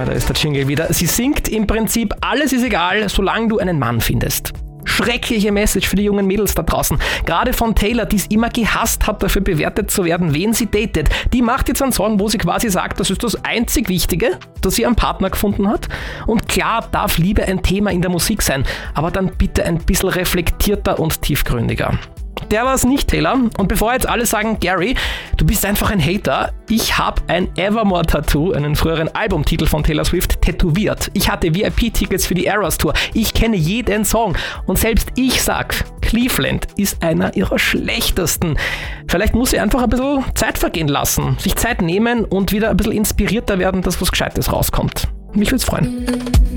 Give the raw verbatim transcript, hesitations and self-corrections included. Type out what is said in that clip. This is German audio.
da ist der Jingle wieder. Sie singt im Prinzip, alles ist egal, solange du einen Mann findest. Schreckliche Message für die jungen Mädels da draußen. Gerade von Taylor, die es immer gehasst hat, dafür bewertet zu werden, wen sie datet. Die macht jetzt einen Song, wo sie quasi sagt, das ist das einzig Wichtige, dass sie einen Partner gefunden hat. Und klar darf Liebe ein Thema in der Musik sein, aber dann bitte ein bisschen reflektierter und tiefgründiger. Der war es nicht, Taylor. Und bevor jetzt alle sagen, Gary, du bist einfach ein Hater, ich habe ein Evermore-Tattoo, einen früheren Albumtitel von Taylor Swift, tätowiert. Ich hatte V I P-Tickets für die Eras Tour. Ich kenne jeden Song. Und selbst ich sag, Cleveland ist einer ihrer schlechtesten. Vielleicht muss sie einfach ein bisschen Zeit vergehen lassen, sich Zeit nehmen und wieder ein bisschen inspirierter werden, dass was Gescheites rauskommt. Mich würde es freuen.